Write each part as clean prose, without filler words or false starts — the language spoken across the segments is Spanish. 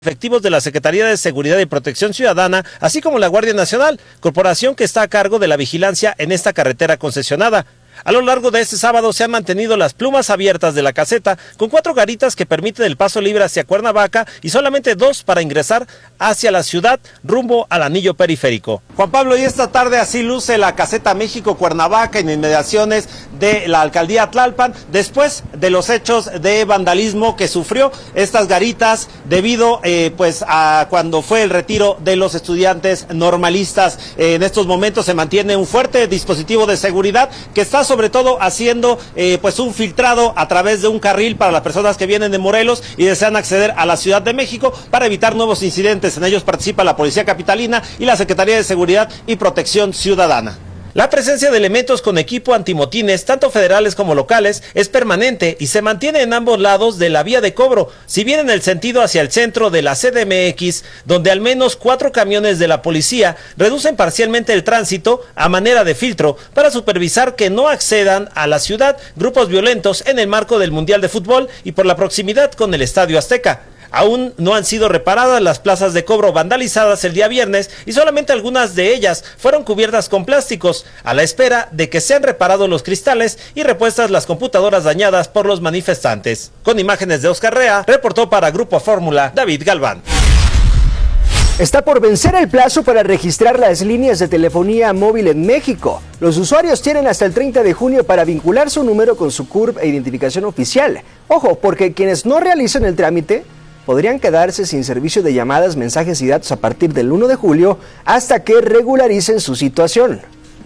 Efectivos de la Secretaría de Seguridad y Protección Ciudadana, así como la Guardia Nacional, corporación que está a cargo de la vigilancia en esta carretera concesionada. A lo largo de este sábado se han mantenido las plumas abiertas de la caseta, con 4 garitas que permiten el paso libre hacia Cuernavaca y solamente 2 para ingresar hacia la ciudad rumbo al anillo periférico. Juan Pablo, y esta tarde así luce la caseta México-Cuernavaca en inmediaciones de la alcaldía Tlalpan, después de los hechos de vandalismo que sufrió estas garitas debido a cuando fue el retiro de los estudiantes normalistas. En estos momentos se mantiene un fuerte dispositivo de seguridad que está sobre todo haciendo un filtrado a través de un carril para las personas que vienen de Morelos y desean acceder a la Ciudad de México para evitar nuevos incidentes. En ellos participa la Policía Capitalina y la Secretaría de Seguridad y Protección Ciudadana. La presencia de elementos con equipo antimotines, tanto federales como locales, es permanente y se mantiene en ambos lados de la vía de cobro, si bien en el sentido hacia el centro de la CDMX, donde al menos 4 camiones de la policía reducen parcialmente el tránsito a manera de filtro para supervisar que no accedan a la ciudad grupos violentos en el marco del Mundial de Fútbol y por la proximidad con el Estadio Azteca. Aún no han sido reparadas las plazas de cobro vandalizadas el día viernes y solamente algunas de ellas fueron cubiertas con plásticos, a la espera de que sean reparados los cristales y repuestas las computadoras dañadas por los manifestantes. Con imágenes de Oscar Rea, reportó para Grupo Fórmula David Galván. Está por vencer el plazo para registrar las líneas de telefonía móvil en México. Los usuarios tienen hasta el 30 de junio para vincular su número con su CURP e identificación oficial. Ojo, porque quienes no realicen el trámite podrían quedarse sin servicio de llamadas, mensajes y datos a partir del 1 de julio hasta que regularicen su situación.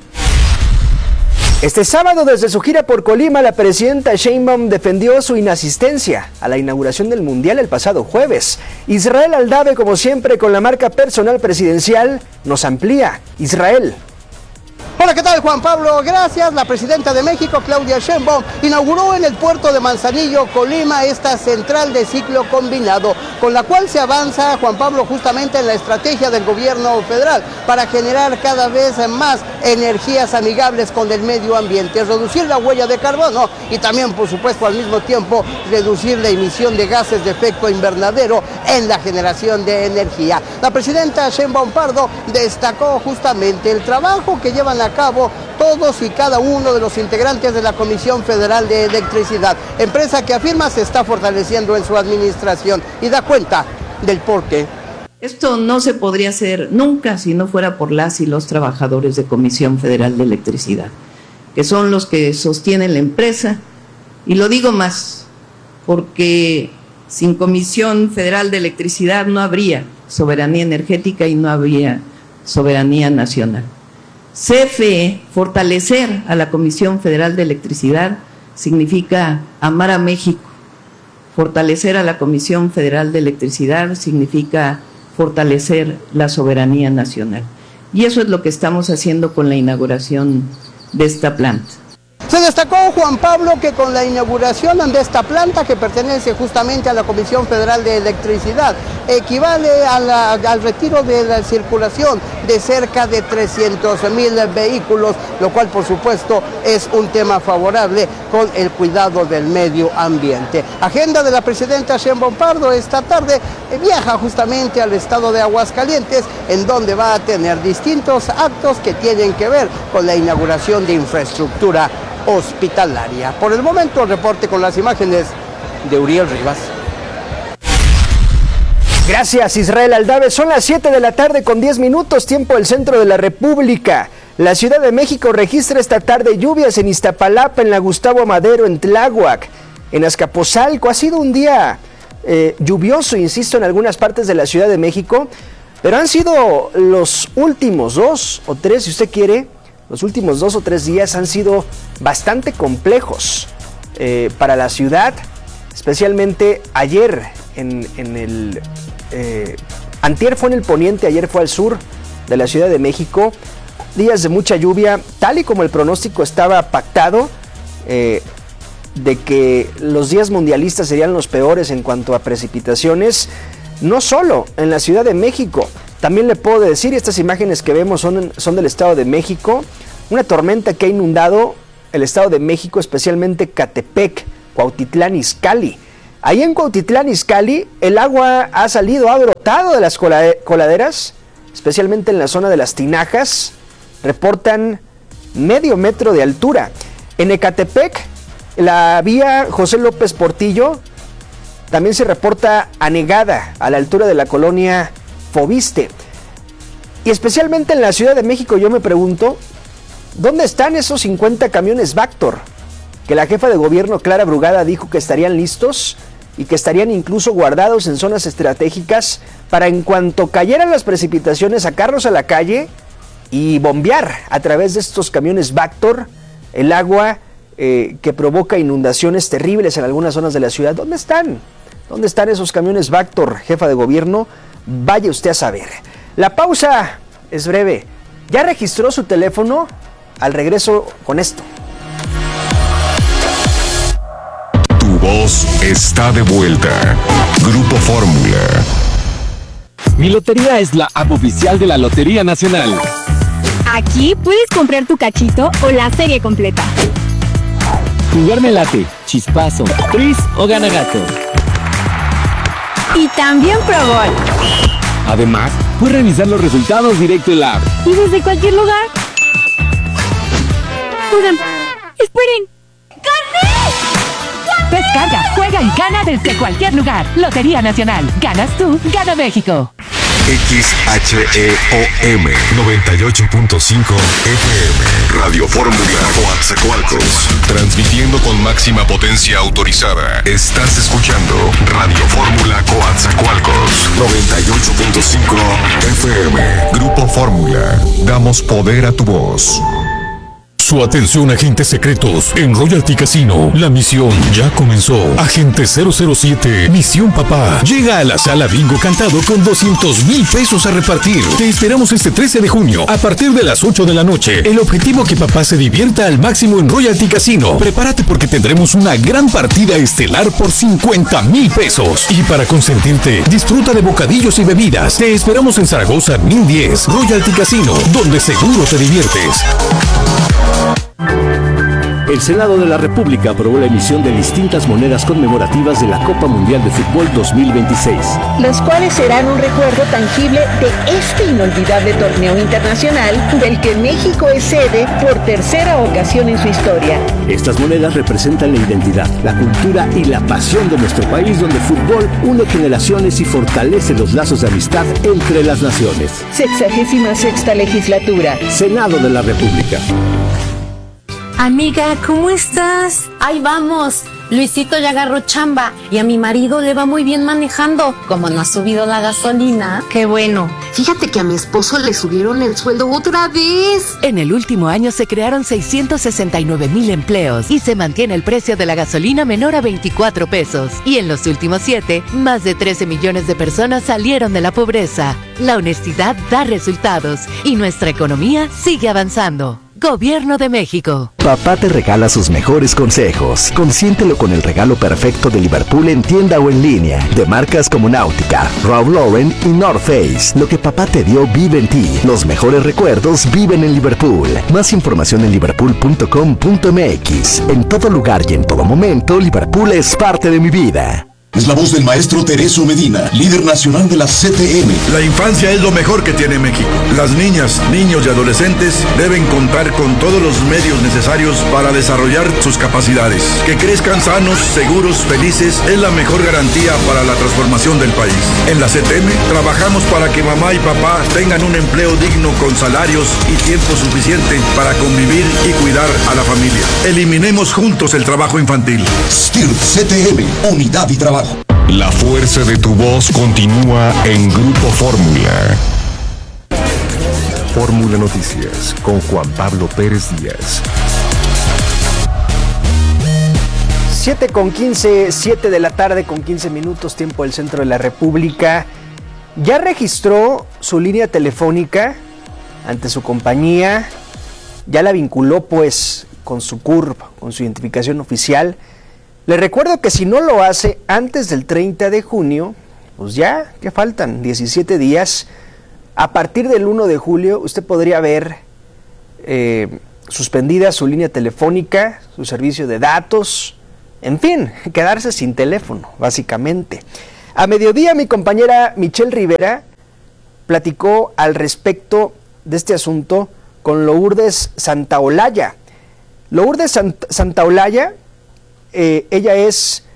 Este sábado, desde su gira por Colima, la presidenta Sheinbaum defendió su inasistencia a la inauguración del Mundial el pasado jueves. Israel Aldave, como siempre, con la marca personal presidencial, nos amplía. Israel. Hola, ¿qué tal, Juan Pablo? Gracias. La presidenta de México, Claudia Sheinbaum, inauguró en el puerto de Manzanillo, Colima, esta central de ciclo combinado, con la cual se avanza, Juan Pablo, justamente en la estrategia del gobierno federal para generar cada vez más energías amigables con el medio ambiente, reducir la huella de carbono y también, por supuesto, al mismo tiempo, reducir la emisión de gases de efecto invernadero en la generación de energía. La presidenta Sheinbaum Pardo destacó justamente el trabajo que llevan a cabo todos y cada uno de los integrantes de la Comisión Federal de Electricidad, empresa que afirma se está fortaleciendo en su administración y da cuenta del porqué. Esto no se podría hacer nunca si no fuera por las y los trabajadores de Comisión Federal de Electricidad, que son los que sostienen la empresa, y lo digo más, porque sin Comisión Federal de Electricidad no habría soberanía energética y no habría soberanía nacional. CFE, fortalecer a la Comisión Federal de Electricidad significa amar a México. Fortalecer a la Comisión Federal de Electricidad significa fortalecer la soberanía nacional. Y eso es lo que estamos haciendo con la inauguración de esta planta. Se destacó, Juan Pablo, que con la inauguración de esta planta, que pertenece justamente a la Comisión Federal de Electricidad, equivale al retiro de la circulación de cerca de 300,000 vehículos, lo cual, por supuesto, es un tema favorable con el cuidado del medio ambiente. Agenda de la presidenta Sheinbaum Pardo esta tarde viaja justamente al estado de Aguascalientes, en donde va a tener distintos actos que tienen que ver con la inauguración de infraestructura hospitalaria. Por el momento, el reporte con las imágenes de Uriel Rivas. Gracias, Israel Aldave. Son las 7 de la tarde con 10 minutos, tiempo del centro de la República. La Ciudad de México registra esta tarde lluvias en Iztapalapa, en la Gustavo Madero, en Tláhuac, en Azcapotzalco. Ha sido un día lluvioso, insisto, en algunas partes de la Ciudad de México, pero han sido los últimos 2 o 3, si usted quiere, los últimos 2 o 3 días han sido bastante complejos para la ciudad, especialmente ayer antier fue en el poniente, ayer fue al sur de la Ciudad de México. Días de mucha lluvia, tal y como el pronóstico estaba pactado, de que los días mundialistas serían los peores en cuanto a precipitaciones, no solo en la Ciudad de México. También le puedo decir, y estas imágenes que vemos son del Estado de México, una tormenta que ha inundado el Estado de México, especialmente Catepec, Cuautitlán, Izcalli. Ahí en Cuautitlán Izcalli, el agua ha brotado de las coladeras, especialmente en la zona de las tinajas. Reportan medio metro de altura. En Ecatepec, la vía José López Portillo también se reporta anegada a la altura de la colonia Fobiste. Y especialmente en la Ciudad de México, yo me pregunto, ¿dónde están esos 50 camiones Vactor? Que la jefa de gobierno, Clara Brugada, dijo que estarían listos y que estarían incluso guardados en zonas estratégicas para en cuanto cayeran las precipitaciones sacarlos a la calle y bombear a través de estos camiones Vactor el agua que provoca inundaciones terribles en algunas zonas de la ciudad. ¿Dónde están? ¿Dónde están esos camiones Vactor, jefa de gobierno? Vaya usted a saber. La pausa es breve. ¿Ya registró su teléfono? Al regreso con esto. Tu voz está de vuelta. Grupo Fórmula. Mi Lotería es la app oficial de la Lotería Nacional. Aquí puedes comprar tu cachito o la serie completa. Jugarme late, chispazo, tris o gana gato. Y también Pro Gol. Además, puedes revisar los resultados directo en la app. Y desde cualquier lugar. Oigan, esperen. ¡Gané! Descarga, juega y gana desde cualquier lugar. Lotería Nacional. Ganas tú, gana México. XHEOM 98.5 FM Radio Fórmula Coatzacoalcos, transmitiendo con máxima potencia autorizada. Estás escuchando Radio Fórmula Coatzacoalcos 98.5 FM. Grupo Fórmula, damos poder a tu voz. Su atención, agentes secretos. En Royalty Casino, la misión ya comenzó. Agente 007, Misión Papá. Llega a la sala bingo cantado con 200,000 pesos a repartir. Te esperamos este 13 de junio, a partir de las 8 de la noche. El objetivo, que papá se divierta al máximo en Royalty Casino. Prepárate porque tendremos una gran partida estelar por 50,000 pesos. Y para consentirte, disfruta de bocadillos y bebidas. Te esperamos en Zaragoza 1010, Royalty Casino, donde seguro te diviertes. El Senado de la República aprobó la emisión de distintas monedas conmemorativas de la Copa Mundial de Fútbol 2026. Las cuales serán un recuerdo tangible de este inolvidable torneo internacional del que México es sede por tercera ocasión en su historia. Estas monedas representan la identidad, la cultura y la pasión de nuestro país, donde el fútbol une generaciones y fortalece los lazos de amistad entre las naciones. 66ª legislatura. Senado de la República. Amiga, ¿cómo estás? Ahí vamos. Luisito ya agarró chamba y a mi marido le va muy bien manejando. Como no ha subido la gasolina. Qué bueno. Fíjate que a mi esposo le subieron el sueldo otra vez. En el último año se crearon 669,000 empleos y se mantiene el precio de la gasolina menor a 24 pesos. Y en los últimos 7, más de 13 millones de personas salieron de la pobreza. La honestidad da resultados y nuestra economía sigue avanzando. Gobierno de México. Papá te regala sus mejores consejos. Consiéntelo con el regalo perfecto de Liverpool en tienda o en línea. De marcas como Náutica, Ralph Lauren y North Face. Lo que papá te dio vive en ti. Los mejores recuerdos viven en Liverpool. Más información en liverpool.com.mx. En todo lugar y en todo momento, Liverpool es parte de mi vida. Es la voz del maestro Teresio Medina, líder nacional de la CTM. La infancia es lo mejor que tiene México. Las niñas, niños y adolescentes deben contar con todos los medios necesarios para desarrollar sus capacidades. Que crezcan sanos, seguros, felices es la mejor garantía para la transformación del país. En la CTM trabajamos para que mamá y papá tengan un empleo digno con salarios y tiempo suficiente para convivir y cuidar a la familia. Eliminemos juntos el trabajo infantil. STIRT CTM, unidad y trabajo. La fuerza de tu voz continúa en Grupo Fórmula. Fórmula Noticias con Juan Pablo Pérez Díaz. 7:15, 7 de la tarde con 15 minutos, tiempo del centro de la República. ¿Ya registró su línea telefónica ante su compañía? ¿Ya la vinculó pues con su CURP, con su identificación oficial? Le recuerdo que si no lo hace antes del 30 de junio, pues ya, que faltan 17 días, a partir del 1 de julio usted podría ver suspendida su línea telefónica, su servicio de datos, en fin, quedarse sin teléfono, básicamente. A mediodía mi compañera Michelle Rivera platicó al respecto de este asunto con Lourdes Santaolalla. Lourdes Santaolalla, ella es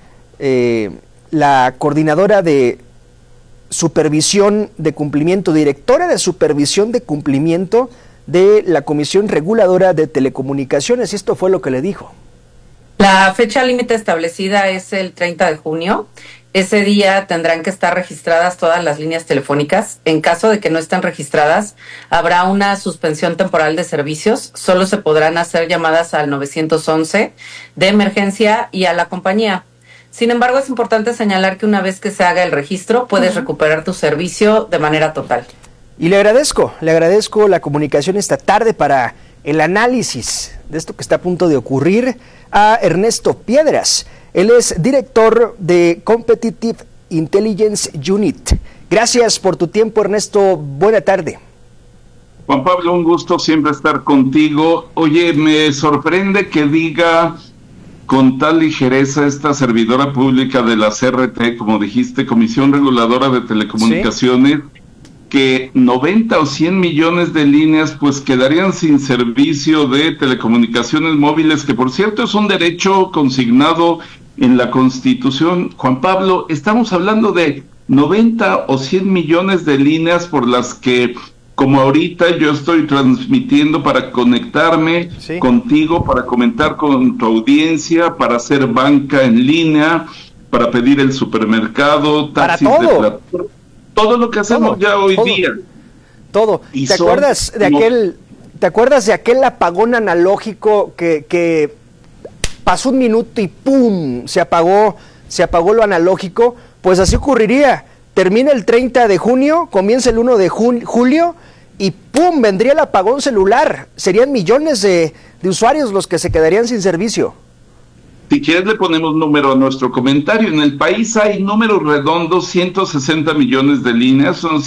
la coordinadora de supervisión de cumplimiento, directora de supervisión de cumplimiento de la Comisión Reguladora de Telecomunicaciones, y esto fue lo que le dijo. La fecha límite establecida es el 30 de junio. Ese día tendrán que estar registradas todas las líneas telefónicas. En caso de que no estén registradas, habrá una suspensión temporal de servicios. Solo se podrán hacer llamadas al 911 de emergencia y a la compañía. Sin embargo, es importante señalar que una vez que se haga el registro, puedes recuperar tu servicio de manera total. Y le agradezco la comunicación esta tarde para el análisis de esto que está a punto de ocurrir a Ernesto Piedras. Él es director de Competitive Intelligence Unit. Gracias por tu tiempo, Ernesto. Buena tarde. Juan Pablo, un gusto siempre estar contigo. Oye, me sorprende que diga con tal ligereza esta servidora pública de la CRT, como dijiste, Comisión Reguladora de Telecomunicaciones, ¿sí?, que 90 o 100 millones de líneas pues quedarían sin servicio de telecomunicaciones móviles, que por cierto es un derecho consignado en la Constitución. Juan Pablo, estamos hablando de 90 o 100 millones de líneas por las que, como ahorita yo estoy transmitiendo para conectarme contigo, para comentar con tu audiencia, para hacer banca en línea, para pedir el supermercado, taxis de plataforma. Todo lo que hacemos ya hoy día. Todo. ¿Te acuerdas de aquel apagón analógico que pasó un minuto y ¡pum! Se apagó lo analógico? Pues así ocurriría. Termina el 30 de junio, comienza el 1 de julio y ¡pum! Vendría el apagón celular. Serían millones de usuarios los que se quedarían sin servicio. Si quieres le ponemos número a nuestro comentario. En el país hay números redondos, 160 millones de líneas, son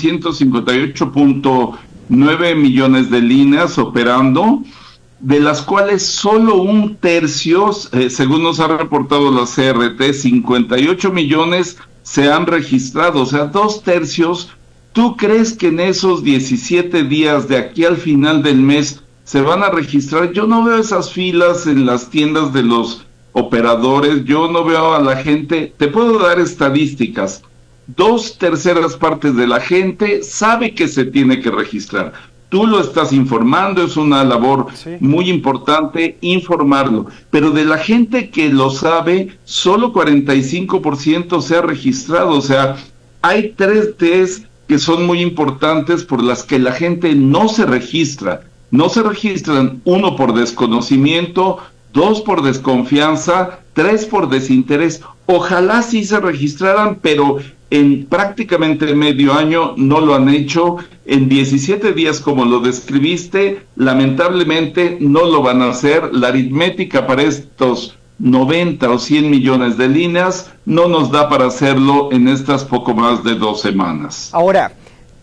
158.9 millones de líneas operando, de las cuales solo un tercio, según nos ha reportado la CRT, 58 millones se han registrado, o sea, 2/3. ¿Tú crees que en esos 17 días de aquí al final del mes se van a registrar? Yo no veo esas filas en las tiendas de los operadores, yo no veo a la gente. Te puedo dar estadísticas. 2/3 partes de la gente sabe que se tiene que registrar. Tú lo estás informando, es una labor muy importante informarlo, pero de la gente que lo sabe, solo 45% se ha registrado. O sea, hay 3 Ts que son muy importantes por las que la gente no se registra. No se registran: 1, por desconocimiento; 2, por desconfianza; 3, por desinterés. Ojalá sí se registraran, pero en prácticamente medio año no lo han hecho. En 17 días, como lo describiste, lamentablemente no lo van a hacer. La aritmética para estos 90 o 100 millones de líneas no nos da para hacerlo en estas poco más de 2 semanas. Ahora,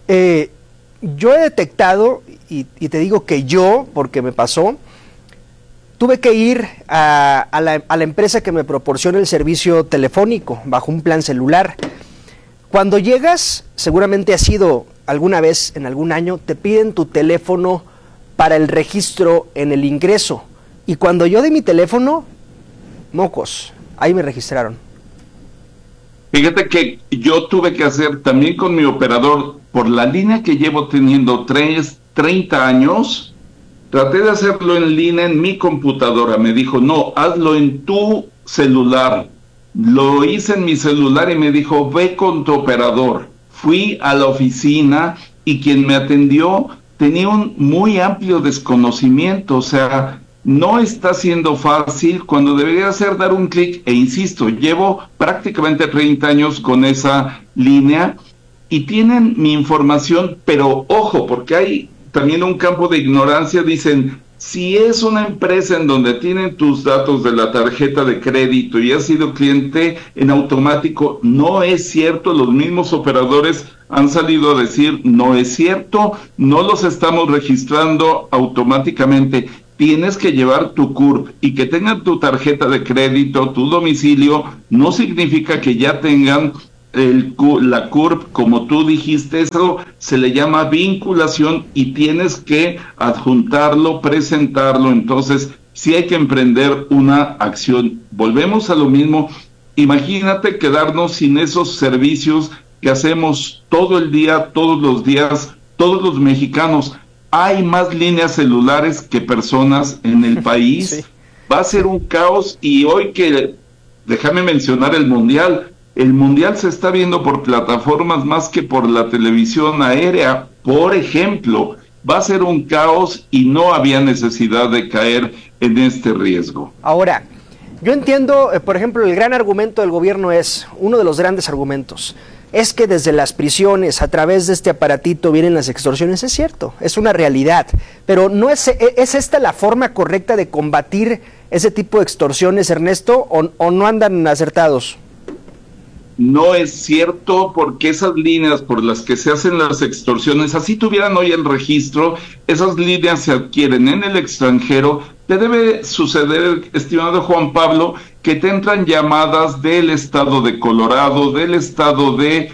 yo he detectado, y te digo que yo, porque me pasó, tuve que ir a la empresa que me proporciona el servicio telefónico bajo un plan celular. Cuando llegas, seguramente has ido alguna vez en algún año, te piden tu teléfono para el registro en el ingreso. Y cuando yo di mi teléfono, mocos, ahí me registraron. Fíjate que yo tuve que hacer también con mi operador, por la línea que llevo teniendo 30 años, traté de hacerlo en línea en mi computadora. Me dijo, no, hazlo en tu celular. Lo hice en mi celular y me dijo, ve con tu operador. Fui a la oficina y quien me atendió tenía un muy amplio desconocimiento. O sea, no está siendo fácil cuando debería ser dar un clic. E insisto, llevo prácticamente 30 años con esa línea y tienen mi información, pero ojo, porque hay también un campo de ignorancia. Dicen, si es una empresa en donde tienen tus datos de la tarjeta de crédito y has sido cliente, en automático. No es cierto. Los mismos operadores han salido a decir, no es cierto, no los estamos registrando automáticamente. tienes que llevar tu CURP, y que tengan tu tarjeta de crédito, tu domicilio, no significa que ya tengan la CURP, como tú dijiste. Eso se le llama vinculación y tienes que adjuntarlo, presentarlo. Entonces, sí hay que emprender una acción. Volvemos a lo mismo. Imagínate quedarnos sin esos servicios que hacemos todo el día, todos los días, todos los mexicanos. Hay más líneas celulares que personas en el país. Sí. Va a ser un caos. Y hoy déjame mencionar el Mundial. El Mundial se está viendo por plataformas más que por la televisión aérea, por ejemplo. Va a ser un caos y no había necesidad de caer en este riesgo. Ahora, yo entiendo, por ejemplo, el gran argumento del gobierno uno de los grandes argumentos, es que desde las prisiones, a través de este aparatito, vienen las extorsiones. Es cierto, es una realidad, pero ¿no es esta la forma correcta de combatir ese tipo de extorsiones, Ernesto, o no andan acertados? No es cierto, porque esas líneas por las que se hacen las extorsiones, así tuvieran hoy el registro, esas líneas se adquieren en el extranjero. Te debe suceder, estimado Juan Pablo, que te entran llamadas del estado de Colorado, del estado de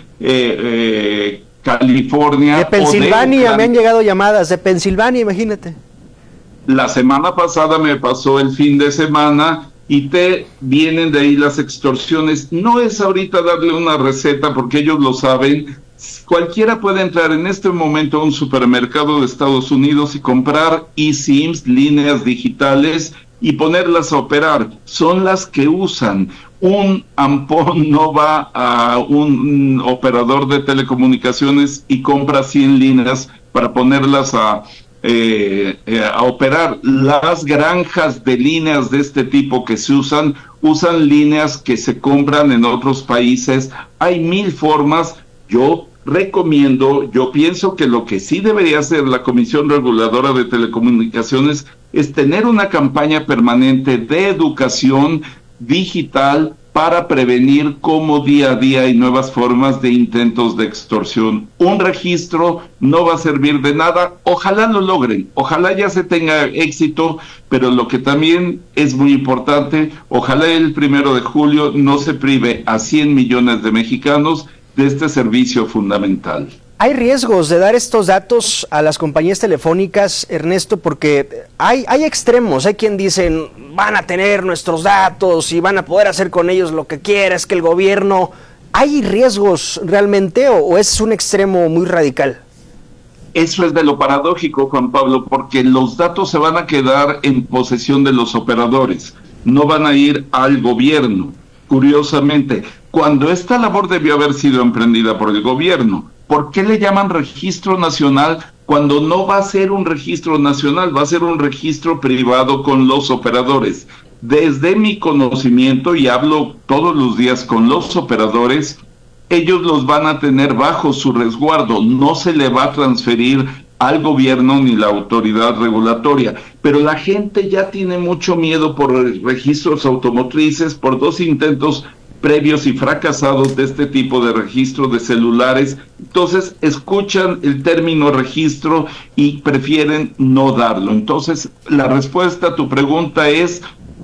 California. De Pensilvania me han llegado llamadas, de Pensilvania, imagínate. La semana pasada me pasó el fin de semana y te vienen de ahí las extorsiones. No es ahorita darle una receta porque ellos lo saben. Cualquiera puede entrar en este momento a un supermercado de Estados Unidos y comprar eSIMs, líneas digitales, y ponerlas a operar. Son las que usan. Un ampón no va a un operador de telecomunicaciones y compra 100 líneas para ponerlas a operar. Las granjas de líneas de este tipo que se usan líneas que se compran en otros países. Hay 1000 formas. Yo pienso que lo que sí debería hacer la Comisión Reguladora de Telecomunicaciones es tener una campaña permanente de educación digital para prevenir cómo día a día hay nuevas formas de intentos de extorsión. Un registro no va a servir de nada. Ojalá lo logren, ojalá ya se tenga éxito, pero lo que también es muy importante, ojalá el 1 de julio no se prive a 100 millones de mexicanos de este servicio fundamental. ¿Hay riesgos de dar estos datos a las compañías telefónicas, Ernesto? Porque hay extremos, hay quien dicen van a tener nuestros datos y van a poder hacer con ellos lo que quiera, es que el gobierno... ¿Hay riesgos realmente o es un extremo muy radical? Eso es de lo paradójico, Juan Pablo, porque los datos se van a quedar en posesión de los operadores, no van a ir al gobierno. Curiosamente, cuando esta labor debió haber sido emprendida por el gobierno, ¿por qué le llaman registro nacional cuando no va a ser un registro nacional, va a ser un registro privado con los operadores? Desde mi conocimiento, y hablo todos los días con los operadores, ellos los van a tener bajo su resguardo, no se le va a transferir al gobierno ni la autoridad regulatoria, pero la gente ya tiene mucho miedo por registros automotrices, por 2 intentos previos y fracasados de este tipo de registro de celulares. Entonces escuchan el término registro y prefieren no darlo. Entonces la respuesta a tu pregunta es: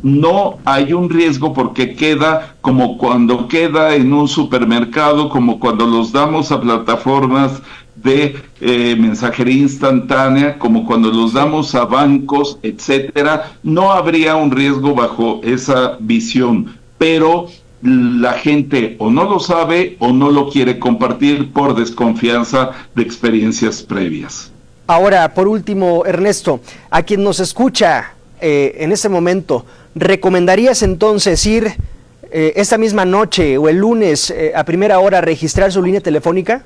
no hay un riesgo, porque queda como cuando queda en un supermercado, como cuando los damos a plataformas de mensajería instantánea, como cuando los damos a bancos, etcétera. No habría un riesgo bajo esa visión, pero la gente o no lo sabe o no lo quiere compartir por desconfianza de experiencias previas. Ahora, por último, Ernesto, a quien nos escucha en este momento, ¿recomendarías entonces ir esta misma noche o el lunes a primera hora a registrar su línea telefónica?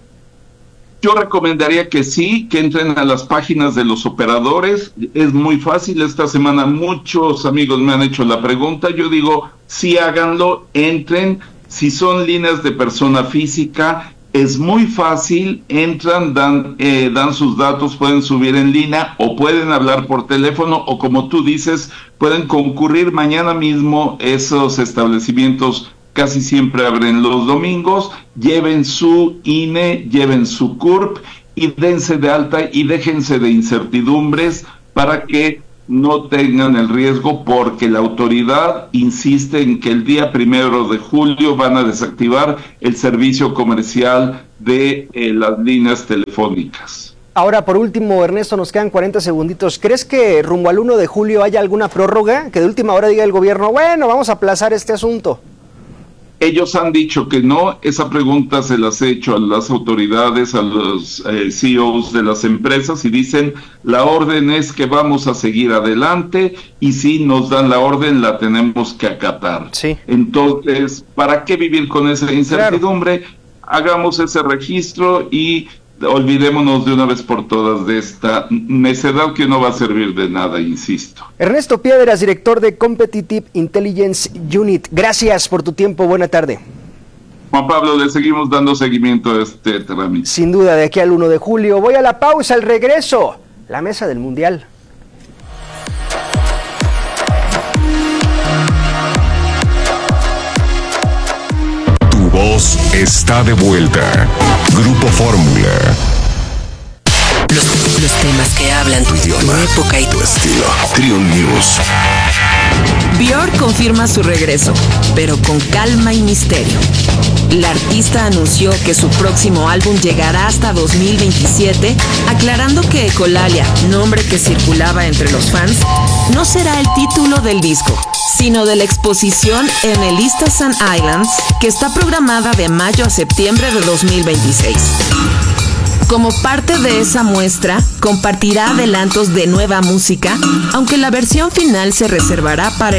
Yo recomendaría que sí, que entren a las páginas de los operadores. Es muy fácil. Esta semana muchos amigos me han hecho la pregunta. Yo digo, sí, háganlo, entren. Si son líneas de persona física, es muy fácil. Entran, dan sus datos, pueden subir en línea o pueden hablar por teléfono, o como tú dices, pueden concurrir mañana mismo. Esos establecimientos casi siempre abren los domingos. Lleven su INE, lleven su CURP y dense de alta y déjense de incertidumbres para que no tengan el riesgo, porque la autoridad insiste en que el día 1 de julio van a desactivar el servicio comercial de las líneas telefónicas. Ahora, por último, Ernesto, nos quedan 40 segunditos. ¿Crees que rumbo al 1 de julio haya alguna prórroga? Que de última hora diga el gobierno, bueno, vamos a aplazar este asunto. Ellos han dicho que no. Esa pregunta se las he hecho a las autoridades, a los CEOs de las empresas, y dicen, la orden es que vamos a seguir adelante, y si nos dan la orden la tenemos que acatar. Sí. Entonces, ¿para qué vivir con esa incertidumbre? Claro. Hagamos ese registro y olvidémonos de una vez por todas de esta necedad que no va a servir de nada, insisto. Ernesto Piedras, director de Competitive Intelligence Unit, gracias por tu tiempo, buena tarde. Juan Pablo, le seguimos dando seguimiento a este trámite. Sin duda, de aquí al 1 de julio. Voy a la pausa, al regreso, la mesa del Mundial. Voz está de vuelta. Grupo Fórmula. Los temas que hablan tu idioma, tu época y tu estilo. Triun News. Björk confirma su regreso, pero con calma y misterio. La artista anunció que su próximo álbum llegará hasta 2027, aclarando que Ecolalia, nombre que circulaba entre los fans, no será el título del disco, sino de la exposición en el East Sun Islands, que está programada de mayo a septiembre de 2026. Como parte de esa muestra, compartirá adelantos de nueva música, aunque la versión final se reservará para